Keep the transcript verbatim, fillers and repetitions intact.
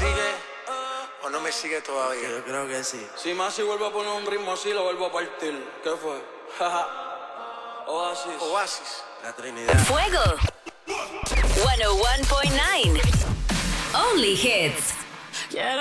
sigue o no me sigue todavía? Yo creo que sí. Si Masi vuelve a poner un ritmo así, lo vuelvo a partir. ¿Qué fue? Oasis. Oasis. La Trinidad. Fuego ciento uno point nueve. Only hits. Quiero